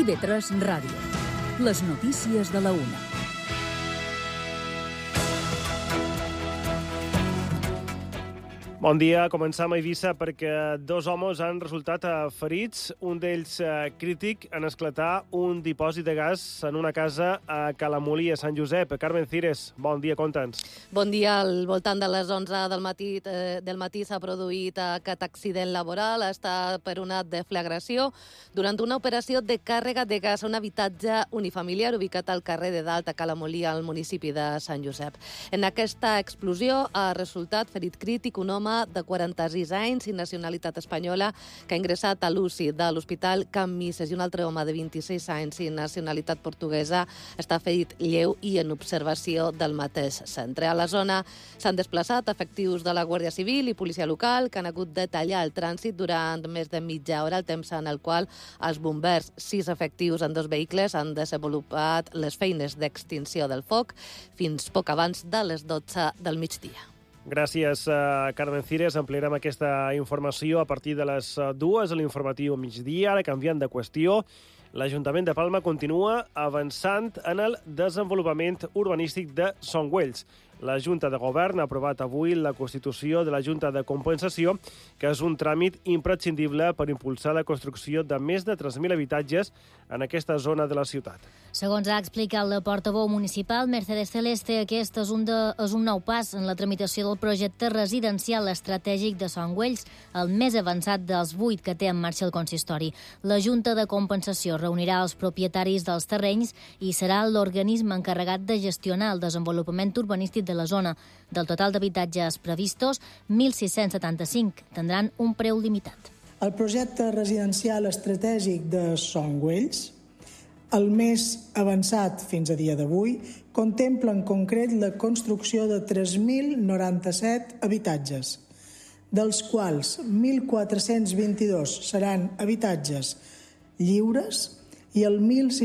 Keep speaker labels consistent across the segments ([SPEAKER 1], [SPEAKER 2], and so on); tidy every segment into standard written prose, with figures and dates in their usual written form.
[SPEAKER 1] IB3 Ràdio. Les notícies de la una.
[SPEAKER 2] Bon dia. Començam a Eivissa perquè dos homes han resultat ferits, un d'ells crític, en esclatar un dipòsit de gas en una casa a Calamolí, a Sant Josep. Carmen Cires, bon dia, conta'ns.
[SPEAKER 3] Bon dia. Al voltant de les 11 del matí s'ha produït aquest accident laboral. Està per una deflagració durant una operació de càrrega de gas a un habitatge unifamiliar ubicat al carrer de Dalt, a Calamolí, al municipi de Sant Josep. En aquesta explosió ha resultat ferit crític un home de 46 anys i nacionalitat espanyola que ha ingressat a l'UCI de l'Hospital Can Misses, i un altre home de 26 anys i nacionalitat portuguesa està ferit lleu i en observació del mateix centre. A la zona s'han desplaçat efectius de la Guàrdia Civil i policia local que han hagut de tallar el trànsit durant més de mitja hora, el temps en el qual els bombers, 6 efectius en 2 vehicles, han desenvolupat les feines d'extinció del foc fins poc abans de les 12 del migdia.
[SPEAKER 2] Gràcies, Carmen Cires. Ampliarem aquesta informació a partir de les 2 a l'informatiu migdia. Ara, canviant de qüestió, l'Ajuntament de Palma continua avançant en el desenvolupament urbanístic de Son Güells. La Junta de Govern ha aprovat avui la constitució de la Junta de Compensació, que és un tràmit imprescindible per impulsar la construcció de més de 3.000 habitatges en aquesta zona de la ciutat.
[SPEAKER 4] Segons ha explicat la portaveu municipal, Mercedes Celeste, aquest és un nou pas en la tramitació del projecte residencial estratègic de Son Güells, el més avançat dels 8 que té en marxa el consistori. La Junta de Compensació reunirà els propietaris dels terrenys i serà l'organisme encarregat de gestionar el desenvolupament urbanístic de la zona. Del total d'habitatges previstos, 1.675 tindran un preu limitat.
[SPEAKER 5] El projecte residencial estratègic de Son Güells, el més avançat fins a dia d'avui, contempla en concret la construcció de 3.097 habitatges, dels quals 1.422 seran habitatges lliures i el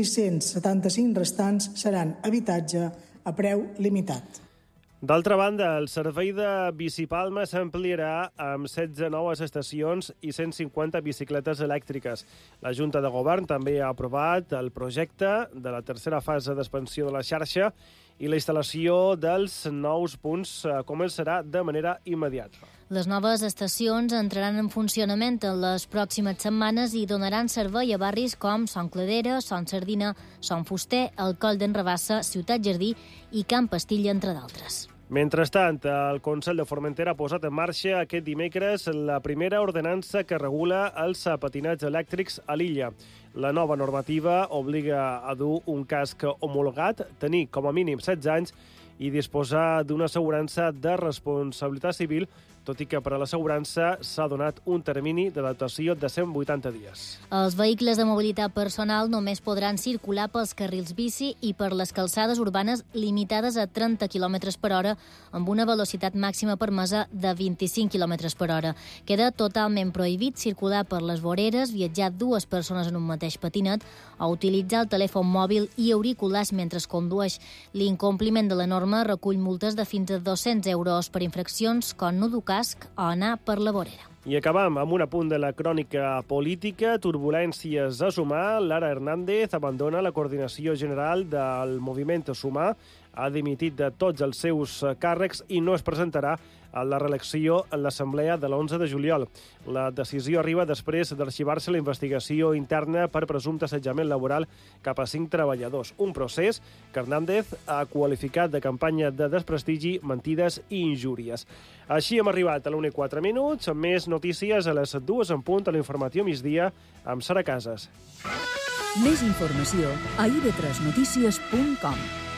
[SPEAKER 5] 1.675 restants seran habitatge a preu limitat.
[SPEAKER 2] D'altra banda, el servei de Bicipalma s'ampliarà amb 16 noves estacions i 150 bicicletes elèctriques. La Junta de Govern també ha aprovat el projecte de la tercera fase d'expansió de la xarxa i la instal·lació dels nous punts començarà de manera immediata.
[SPEAKER 4] Les noves estacions entraran en funcionament en les pròximes setmanes i donaran servei a barris com Son Cladera, Son Sardina, Son Fuster, el Coll d'en Rabassa, Ciutat Jardí i Camp Pastilla, entre d'altres.
[SPEAKER 2] Mentrestant, el Consell de Formentera ha posat en marxa aquest dimecres la primera ordenança que regula els patinats elèctrics a l'illa. La nova normativa obliga a dur un casc homologat, tenir com a mínim 16 anys i disposar d'una assegurança de responsabilitat civil, tot i que per a l'assegurança s'ha donat un termini d'adaptació de 180 dies.
[SPEAKER 4] Els vehicles de mobilitat personal només podran circular pels carrils bici i per les calçades urbanes limitades a 30 km per hora amb una velocitat màxima permesa de 25 km per hora. Queda totalment prohibit circular per les voreres, viatjar 2 persones en un mateix patinet o utilitzar el telèfon mòbil i auriculars mentre es condueix. L'incompliment de la norma recull multes de fins a 200 euros per infraccions com no dur casc o anar per la vorera.
[SPEAKER 2] I acabam amb un apunt de la crònica política. Turbulències a Sumar. Lara Hernández abandona la coordinació general del moviment Sumar, ha dimitit de tots els seus càrrecs i no es presentarà a la reelecció en l'assemblea de l'11 de juliol. La decisió arriba després d'arxivar-se la investigació interna per presumpte assetjament laboral cap a 5 treballadors. Un procés que Hernández ha qualificat de campanya de desprestigi, mentides i injúries. Així hem arribat a l'1:04, amb més notícies a les 2 en punt a l'informatiu migdia amb Sara Casas.
[SPEAKER 1] Més informació a ib3notícies.com.